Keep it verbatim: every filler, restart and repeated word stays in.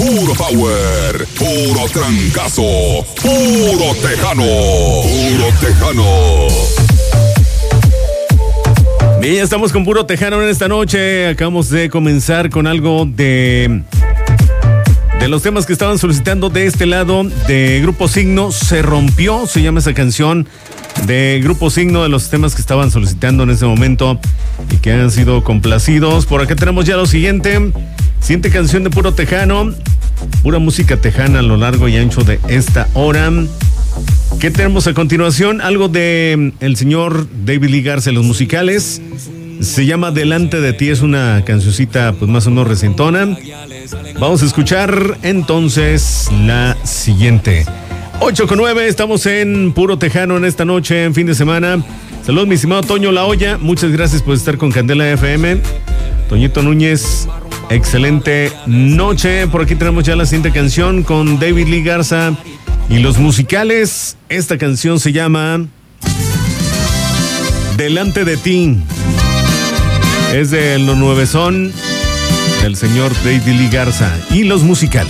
Puro power, puro trancazo, puro tejano, puro tejano. Bien, ya estamos con Puro Tejano en esta noche. Acabamos de comenzar con algo de... De los temas que estaban solicitando de este lado de Grupo Signo. Se rompió, se llama esa canción de Grupo Signo, de los temas que estaban solicitando en ese momento y que han sido complacidos. Por acá tenemos ya lo siguiente. Siguiente canción de Puro Tejano. Pura música tejana a lo largo y ancho de esta hora. ¿Qué tenemos a continuación? Algo de el señor David Lee Garza, los musicales. Se llama Delante de ti, es una cancioncita pues más o menos recentona. Vamos a escuchar entonces la siguiente. ocho con nueve, estamos en Puro Tejano en esta noche, en fin de semana. Saludos, mi estimado Toño La Hoya, muchas gracias por estar con Candela F M. Toñito Núñez, excelente noche. Por aquí tenemos ya la siguiente canción con David Lee Garza y los musicales. Esta canción se llama Delante de ti. Es de lo nuevezón del señor David Lee Garza y los musicales.